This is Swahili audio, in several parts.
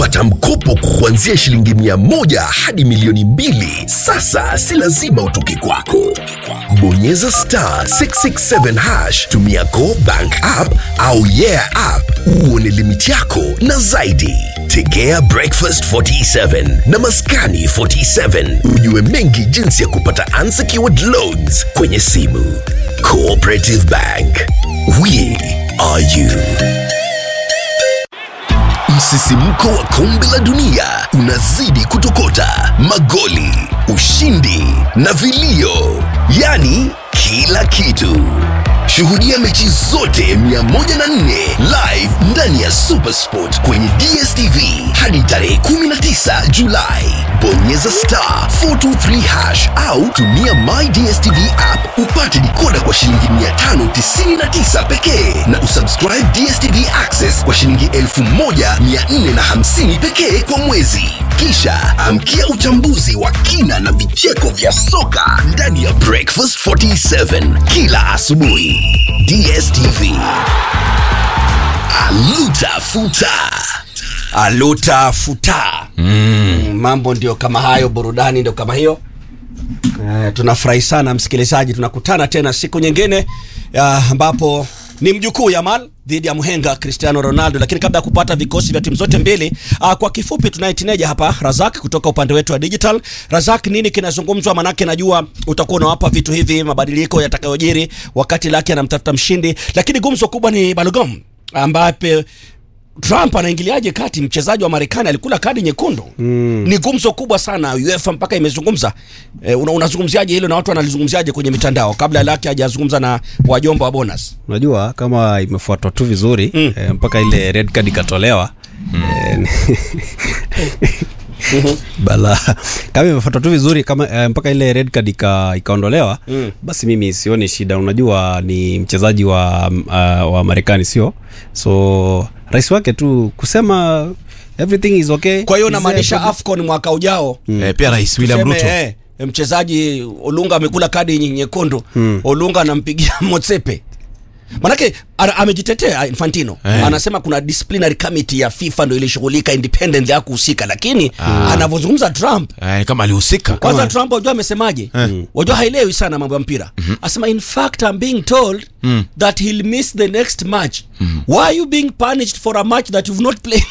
kupata mkopo kuanzia shilingi 100 hadi milioni 2. Sasa si lazima utoke kwako. Bonyeza *667 hash, tumia Go Bank app au Yeah app uone limiti yako na zaidi. Tegea Breakfast 47 na Maskani 47 ujue mengi jinsi ya kupata unsecured loans kwenye simu. Cooperative Bank, we are you. Msisimko wa kombe la dunia unazidi kutokota, magoli, ushindi na vilio, yani kila kitu. Shuhudia mechi zote 104 live ndani ya SuperSport kwenye DStv hadi tarehe 19 Julai. Bonyeza *423 hash au tumia My DStv app upate dikoda kwa shilingi 599 pekee na usubscribe DStv Access kwa shilingi 1450 pekee kwa mwezi. Kisha amkia uchambuzi wa kina na vicheko vya soka ndani ya Breakfast 47 kila asubuhi. DStv. Aluta futa. Mambo ndio kama hayo, burudani ndio kama hiyo. Tunafurahi sana msikilizaji, tunakutana tena siku nyingine ambapo ni mjukuu Yamal dhidi ya mhenga Cristiano Ronaldo. Lakini kabla ya kupata vikosi vya timu zote mbili, kwa kifupi tunaye tineja hapa Razak kutoka upande wetu wa digital. Razak, nini kinazungumzwa? Manake najua utakuwa unawapa vitu hivi mabadiliko yatakayojiri wakati lake anamtafuta mshindi, lakini gumzo kubwa ni Balogun ambaye Trump anaingiliaje kati. Mchezaji wa Marekani alikula kadi nyekundu. Ni gumzo kubwa sana, UEFA mpaka imezungumza. Unazungumziaje hilo na watu wanalizungumziaje kwenye mitandao kabla lake hajazungumza na wajomba wa bonus? Unajua kama imefuatwa tu vizuri mpaka ile red card ikatolewa. Bala kama imefuatwa tu vizuri kama mpaka ile red card ikaondolewa, basi mimi sioni shida. Unajua ni mchezaji wa Marekani, sio? So rais wake tu kusema everything is okay. Kwa hiyo namaanisha AFCON mwaka ujao pia Rais William Ruto mchezaji Olunga amekula kadi nyekundu, Olunga anampigia Motsepe. Manake amejitetea Infantino. Anasema kuna disciplinary committee ya FIFA ndio ilishughulika independently ya kuhusika, lakini anavozungumza Trump kama alihusika. Kwanza Trump wajua amesemaje? Wajua haelewi sana mambo ya mpira. Asema in fact I'm being told that he'll miss the next match. Why are you being punished for a match that you've not played?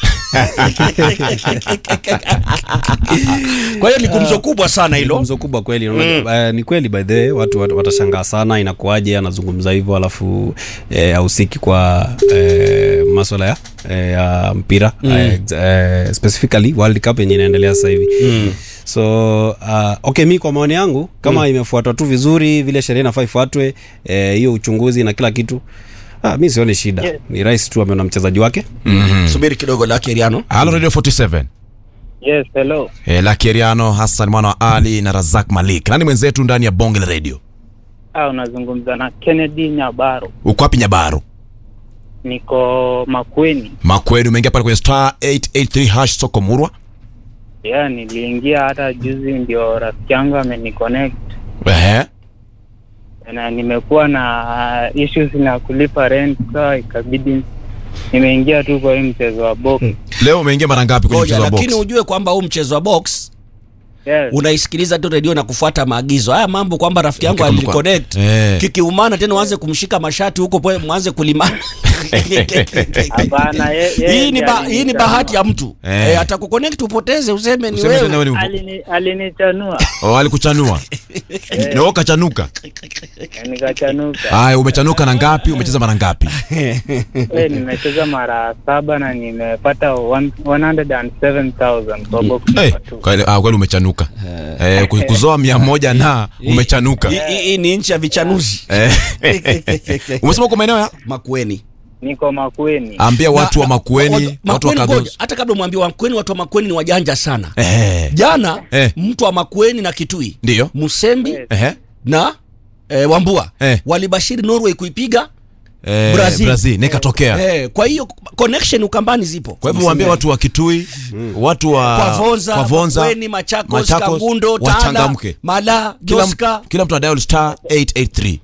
Kwa hiyo ni gumzo kubwa sana hilo. Gumzo kubwa kweli. Ni kweli, by the way watu watashangaa sana inakuaje anazungumza hivyo alafu hausiki kwa masuala ya mpira, specifically World Cup yenye inaendelea sasa hivi. So okay, mimi kwa maoni yangu kama imefuatwa tu vizuri vile sheria inafaa ifuatwe, hiyo uchunguzi na kila kitu, mimi sioni shida. Ni rais tu ameona mchezaji wake. Subiri kidogo la Keriano. Hello Radio 47. Yes, hello. La Keriano, Hassan mwana wa Ali na Razak Malik. Nani mwenzetu ndani ya Bonge la Radio? Unazungumza na Kennedy Nyabaro. Uko wapi Nyabaro? Niko Makueni. Makueni, umeingia pale kwenye *883 hash soko murwa? Niliingia hata juzi ndio rafiki yangu ameniconnect. Na nimekuwa na issues na kulipa rent, so ikabidi nimeingia tu kwa mchezo wa box. Leo umeingia mara ngapi kwenye mchezo wa box? Lakini ujue kwamba huu mchezo wa box unaisikiliza tu radio na kufuata maagizo. Haya mambo kwamba rafiki yangu aliconnect kikiumana tena uanze kumshika mashati huko poe mwanze kulimana. Hapana, hii ni bahati ya mtu. Atakuconnect upoteze useme ni wewe. Alinichanua. Alikuchanua. Na ukachanuka. Nikachanuka. Haya, umechanuka na ngapi? Umecheza mara ngapi? Nimecheza mara 7 na nimepata 107,000 kwa box. Kweli umechanuka. Kuzoa 100 na umechanuka. Hii ni nchi ya vichanuzi. Umesema uko maeneo ya Makueni. Niko Makueni. Ambia watu wa Makueni, watu wa Kadozo. Hata kabla mwambie wa Makueni, watu wa Makueni ni wajanja sana. Jana mtu wa Makueni na Kitui, ndio Musembi na Wambua walibashiri Norway kuipiga Brazil nikatokea. Kwa hiyo connection Ukambani zipo. Kwa hivyo mwambie watu wa Kitui, watu wa Pavonza, Makueni, Machakos, Kangundo, Tala, Mala, Joska, kila mtu dial *883.